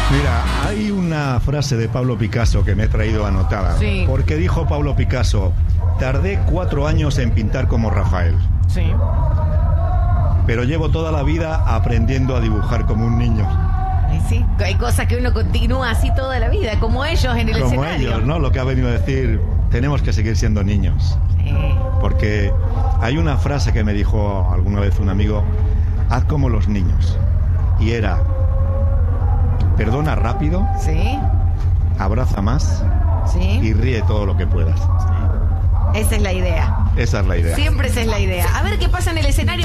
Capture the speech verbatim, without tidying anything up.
Mira, hay una frase de Pablo Picasso que me he traído anotada. Sí. Porque dijo Pablo Picasso: tardé cuatro años en pintar como Rafael. Sí. Pero llevo toda la vida aprendiendo a dibujar como un niño. Ay, sí. Hay cosas que uno continúa así toda la vida, como ellos en el Como escenario. ellos, ¿no? Lo que ha venido a decir, tenemos que seguir siendo niños. Sí. Porque hay una frase que me dijo alguna vez un amigo: haz como los niños. Y era: perdona rápido, Sí. abraza más Sí. y ríe todo lo que puedas. Esa es la idea. Esa es la idea. Siempre esa es la idea. A ver qué pasa en el escenario.